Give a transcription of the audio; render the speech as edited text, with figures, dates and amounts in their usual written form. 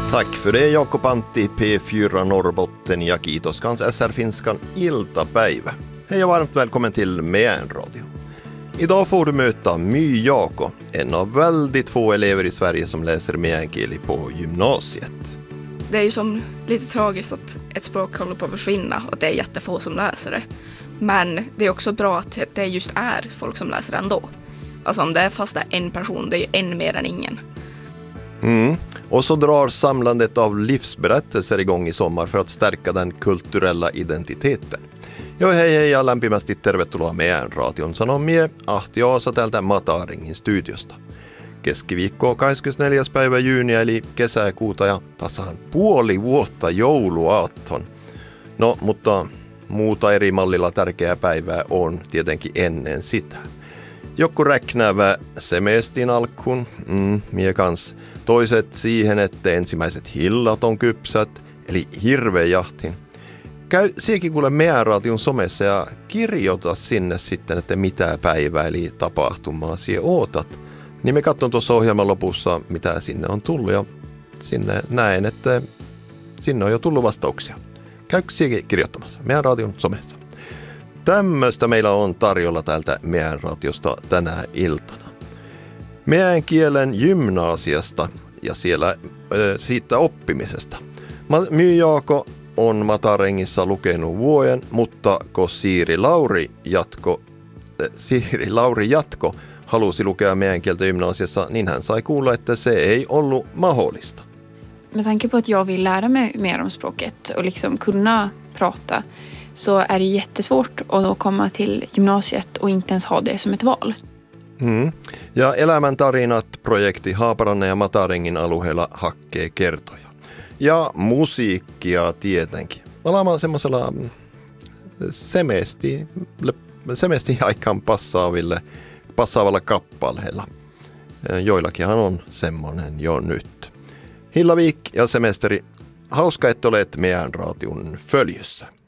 Tack för det Jakob Antti P4 Norrbotten ja kiitos kans SR-finskan iltapäivä. Hej och varmt välkommen till Meän Radio. Idag får du möta My Jaako, en av väldigt få elever i Sverige som läser meänkieli på gymnasiet. Det är ju som lite tragiskt att ett språk håller på att försvinna och det är jättefå som läser det. Men det är också bra att det just är folk som läser det ändå. Alltså om det är fast det är en person, det är ju en mer än ingen. Och så drar samlandet av livsberättelser igång i sommar för att stärka den kulturella identiteten. Joo hei ja lämpimästi tervetuloa Meän Radion sanomie Ahti Oasa täältä Mataringin studiosta. Keskiviikko 24. päivä Jyyniä eli kesäkuuta ja tasan puoli vuotta jouluaatton. No, mutta muuta eri mallilla tärkeää päivää on tietenkin ennen sitä. Joku räknäävä semestin alkuun, mie kans. Toiset siihen, että ensimmäiset hillat on kypsät, eli hirvejahtin. Käy siekin kuule Meän Radion somessa ja kirjoita sinne sitten, että mitä päivää eli tapahtumaa sie ootat. Niin me katson tuossa ohjelman lopussa, mitä sinne on tullut ja sinne näen, että sinne on jo tullut vastauksia. Käy siekin kirjoittamassa Meän Radion somessa. Tämmöistä meillä on tarjolla täältä Meän Radiosta tänä iltana. Meän kielen gymnasiasta ja siellä siitä oppimisesta. My Jaako on Matarengissa lukenut vuoden, mutta kun Siiri Lauri Jatko halusi lukea meidän kieltä gymnasiassa, niin hän sai kuulla, että se ei ollut mahdollista. Med tanke på att jag vill lära mig mer om språket och liksom kunna prata så är det jättesvårt att komma till gymnasiet och inte ens ha det som ett val. Ja Elämäntarinat-projekti Haaparannan ja Matarengin alueella hakkee kertoja. Ja musiikkia tietenkin. Ollaan semmoisella semesti aikaan passaavalla kappaleella. Joillakinhan on semmoinen jo nyt. Hillavik ja semesteri, hauska, että olet Meän Radion följyssä.